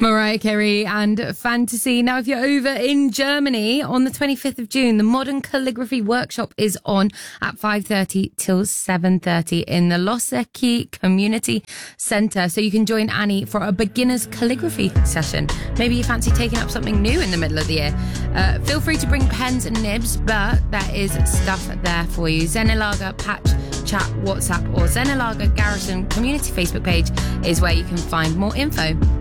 Mariah Carey and Fantasy. Now, if you're over in Germany on the 25th of June, the Modern Calligraphy Workshop is on at 5:30 till 7:30 in the Losecki Community Centre. So you can join Annie for a beginner's calligraphy session. Maybe you fancy taking up something new in the middle of the year. Feel free to bring pens and nibs, but there is stuff there for you. Zenelager Patch Chat WhatsApp or Zenelager Garrison Community Facebook page is where you can find more info.